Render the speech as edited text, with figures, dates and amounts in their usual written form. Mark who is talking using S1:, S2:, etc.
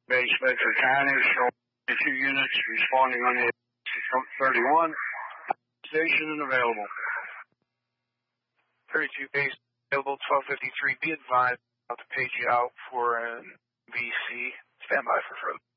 S1: Base Bedford County, showing 2 units responding on the 31 station and available.
S2: 32 base available, 1253. Be advised, I'll have to page you out for an VC. Stand by for further.